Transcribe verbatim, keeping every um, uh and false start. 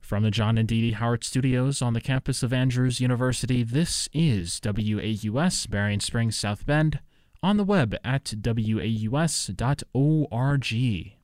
From the John and Dee Dee Howard Studios on the campus of Andrews University, this is W A U S, Berrien Springs, South Bend, on the web at W A U S dot org.